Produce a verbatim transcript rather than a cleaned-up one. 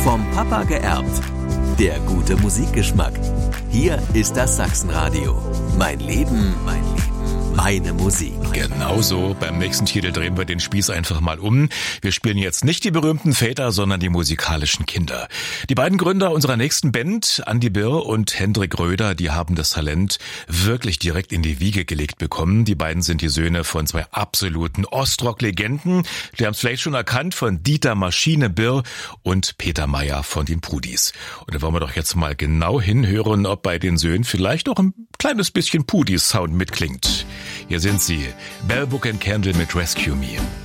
Vom Papa geerbt. Der gute Musikgeschmack. Hier ist das Sachsenradio. Mein Leben, mein Leben, meine Musik. Genauso, beim nächsten Titel drehen wir den Spieß einfach mal um. Wir spielen jetzt nicht die berühmten Väter, sondern die musikalischen Kinder. Die beiden Gründer unserer nächsten Band, Andi Birr und Hendrik Röder, die haben das Talent wirklich direkt in die Wiege gelegt bekommen. Die beiden sind die Söhne von zwei absoluten Ostrock-Legenden. Die haben es vielleicht schon erkannt von Dieter Maschine Birr und Peter Mayer von den Pudis. Und da wollen wir doch jetzt mal genau hinhören, ob bei den Söhnen vielleicht auch ein kleines bisschen Pudis-Sound mitklingt. Hier sind sie, Bell Book and Candle mit Rescue Me.